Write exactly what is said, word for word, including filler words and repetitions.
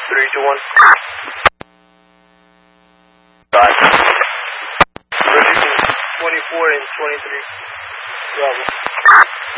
three two one. Five. twenty-four and twenty-three. Bravo.